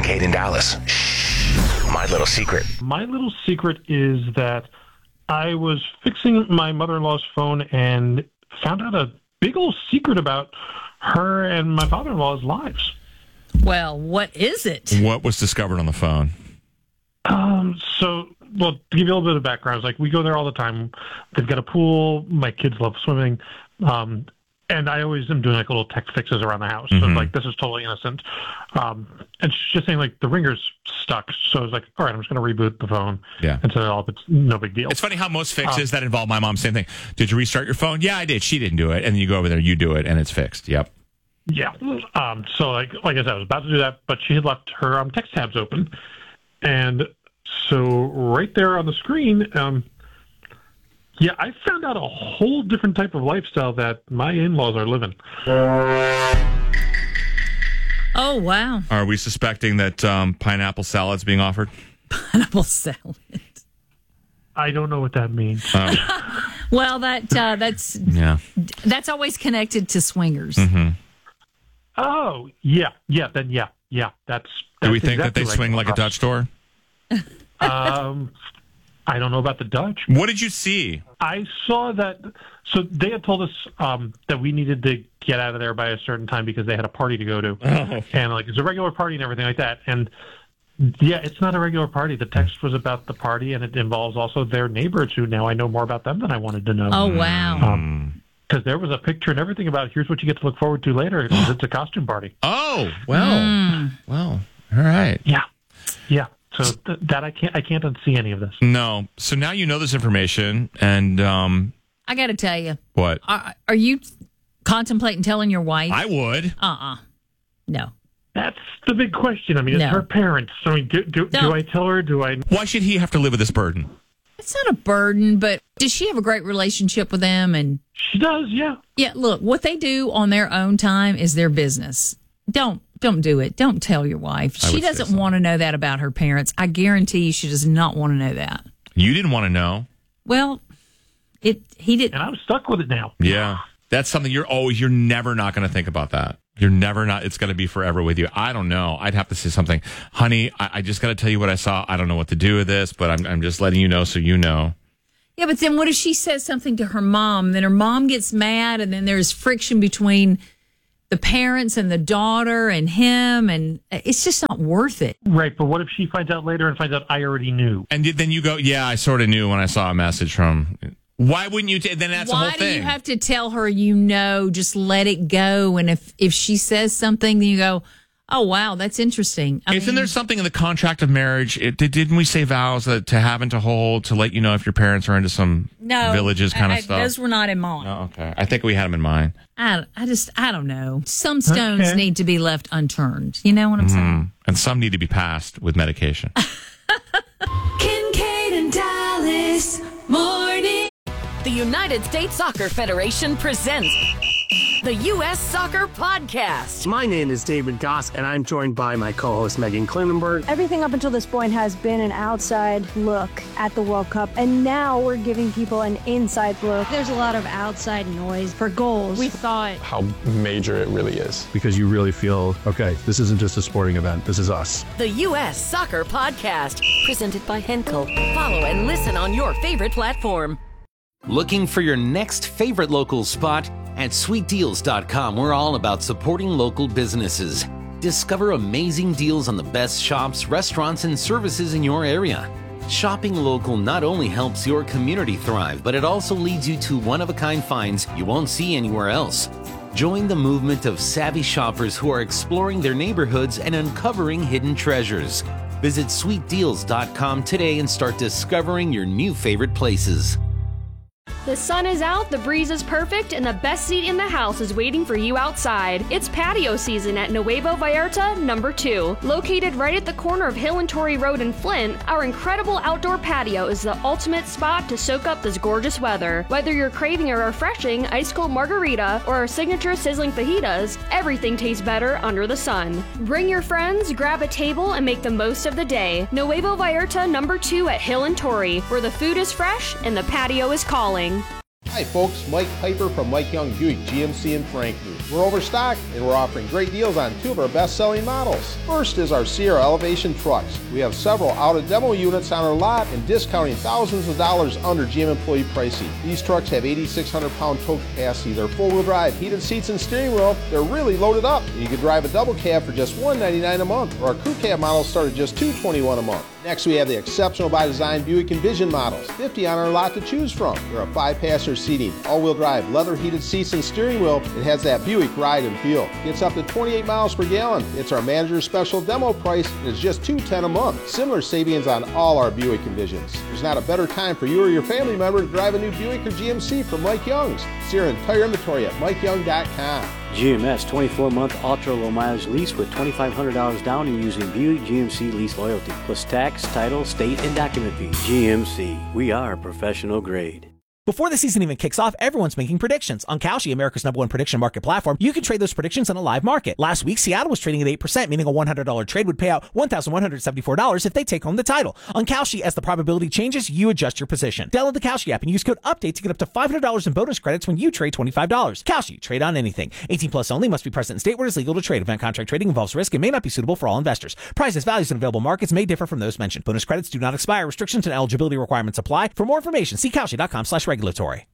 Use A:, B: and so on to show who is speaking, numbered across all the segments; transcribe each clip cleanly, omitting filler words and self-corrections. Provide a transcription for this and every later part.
A: Kincaid in Dallas. Shh. My little secret.
B: My little secret is that I was fixing my mother-in-law's phone and found out a big old secret about her and my father-in-law's lives.
C: Well, what is it?
D: What was discovered on the phone?
B: To give you a little bit of background, it's like we go there all the time. They've got a pool. My kids love swimming. And I always am doing like little tech fixes around the house. So like, this is totally innocent. And she's just saying like the ringer's stuck. So I was like, all right, I'm just going to reboot the phone.
D: Yeah.
B: And set it up. It's no big deal.
D: It's funny how most fixes that involve my mom, same thing. Did you restart your phone? Yeah, I did. She didn't do it. And then you go over there, you do it, and it's fixed. Yep.
B: Yeah. So like I said, I was about to do that, but she had left her text tabs open. And so right there on the screen, I found out a whole different type of lifestyle that my in-laws are living.
C: Oh, wow.
D: Are we suspecting that pineapple salad's being offered?
C: Pineapple salad.
B: I don't know what that means.
C: Well, that's always connected to swingers.
D: Mm-hmm.
B: Oh, yeah. That's
D: Do we think
B: exactly
D: that they swing like a Dutch door?
B: I don't know about the Dutch.
D: What did you see?
B: I saw that. So they had told us that we needed to get out of there by a certain time because they had a party to go to, and like it's a regular party and everything like that. And yeah, it's not a regular party. The text was about the party, and it involves also their neighbors, who now I know more about them than I wanted to know.
C: Oh wow!
B: Because there was a picture and everything about here's what you get to look forward to later. It's a costume party.
D: Oh well, well, all right.
B: Yeah. So that I can't unsee any of this.
D: No. So now you know this information, and
C: I got to tell you,
D: what
C: are you contemplating telling your wife?
D: I would.
C: No.
B: That's the big question. I mean, it's her parents. I mean, do I tell her? Do I?
D: Why should he have to live with this burden?
C: It's not a burden, but does she have a great relationship with them? And
B: she does. Yeah.
C: Yeah. Look, what they do on their own time is their business. Don't do it. Don't tell your wife. She doesn't want to know that about her parents. I guarantee you she does not want to know that.
D: You didn't want to know.
C: Well, he did.
B: And I'm stuck with it now.
D: Yeah. That's something you're never not going to think about that. You're never not. It's going to be forever with you. I don't know. I'd have to say something. Honey, I just got to tell you what I saw. I don't know what to do with this, but I'm just letting you know so you know.
C: Yeah, but then what if she says something to her mom? Then her mom gets mad, and then there's friction between the parents and the daughter and him, and it's just not worth it.
B: Right, but what if she finds out later and finds out I already knew?
D: And then you go, yeah, I sort of knew when I saw a message from... Why wouldn't you? Then that's the whole thing.
C: Why do you have to tell her just let it go? And if she says something, then you go, oh, wow, that's interesting.
D: Isn't there something in the contract of marriage? Didn't we say vows that to have and to hold to let you know if your parents are into some villages kind of stuff?
C: Those were not in mine.
D: Oh, okay. I think we had them in mind.
C: I don't know. Some stones need to be left unturned. You know what I'm saying?
D: And some need to be passed with medication.
E: Kincaid and Dallas Morning.
F: The United States Soccer Federation presents the U.S. Soccer Podcast.
G: My name is David Goss, and I'm joined by my co-host Megan Klinenberg.
H: Everything up until this point has been an outside look at the World Cup, and now we're giving people an inside look. There's a lot of outside noise for goals. We thought
I: how major it really is.
J: Because you really feel, okay, this isn't just a sporting event, this is us.
F: The U.S. Soccer Podcast, presented by Henkel. Follow and listen on your favorite platform.
K: Looking for your next favorite local spot? At sweetdeals.com, we're all about supporting local businesses. Discover amazing deals on the best shops, restaurants, and services in your area. Shopping local not only helps your community thrive, but it also leads you to one-of-a-kind finds you won't see anywhere else. Join the movement of savvy shoppers who are exploring their neighborhoods and uncovering hidden treasures. Visit sweetdeals.com today and start discovering your new favorite places.
L: The sun is out, the breeze is perfect, and the best seat in the house is waiting for you outside. It's patio season at Nuevo Vallarta No. 2. Located right at the corner of Hill and Torrey Road in Flint, our incredible outdoor patio is the ultimate spot to soak up this gorgeous weather. Whether you're craving a refreshing ice-cold margarita or our signature sizzling fajitas, everything tastes better under the sun. Bring your friends, grab a table, and make the most of the day. Nuevo Vallarta No. 2 at Hill and Torrey, where the food is fresh and the patio is calling.
M: Hi folks, Mike Piper from Mike Young Buick GMC in Frankfort. We're overstocked and we're offering great deals on two of our best-selling models. First is our Sierra Elevation trucks. We have several out-of-demo units on our lot and discounting thousands of dollars under GM employee pricing. These trucks have 8,600 pound tow capacity. They're four-wheel drive, heated seats and steering wheel. They're really loaded up. And you can drive a double cab for just $199 a month, or our crew cab models start at just $221 a month. Next, we have the exceptional by design Buick Envision models, 50 on our lot to choose from. There are 5-passenger seating, all-wheel drive, leather heated seats and steering wheel. It has that Buick ride and feel. Gets up to 28 miles per gallon. It's our manager's special demo price, and it's just $210 a month. Similar savings on all our Buick Envisions. There's not a better time for you or your family member to drive a new Buick or GMC from Mike Young's. See our entire inventory at MikeYoung.com.
N: GMS 24-month ultra-low mileage lease with $2,500 down and using Buick GMC lease loyalty, plus tax, title, state, and document fees. GMC, we are professional grade.
O: Before the season even kicks off, everyone's making predictions. On Kalshi, America's #1 prediction market platform, you can trade those predictions on a live market. Last week, Seattle was trading at 8%, meaning a $100 trade would pay out $1,174 if they take home the title. On Kalshi, as the probability changes, you adjust your position. Download the Kalshi app and use code UPDATE to get up to $500 in bonus credits when you trade $25. Kalshi, trade on anything. 18 plus only, must be present in state where it is legal to trade. Event contract trading involves risk and may not be suitable for all investors. Prices, values, and available markets may differ from those mentioned. Bonus credits do not expire. Restrictions and eligibility requirements apply. For more information, see Kalshi.com/regulatory.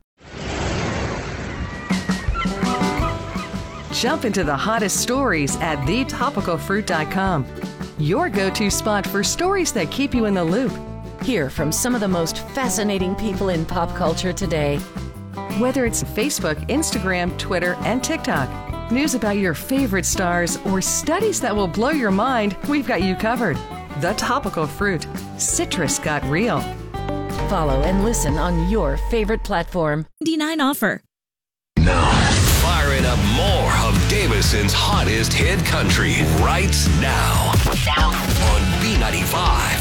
P: Jump into the hottest stories at thetopicalfruit.com. Your go-to spot for stories that keep you in the loop.
F: Hear from some of the most fascinating people in pop culture today.
P: Whether it's Facebook, Instagram, Twitter, and TikTok, news about your favorite stars, or studies that will blow your mind, we've got you covered. The Topical Fruit. Citrus got real.
F: Follow and listen on your favorite platform.
Q: $99 offer.
R: Now, firing up more of Davison's hottest hit country right now on B95.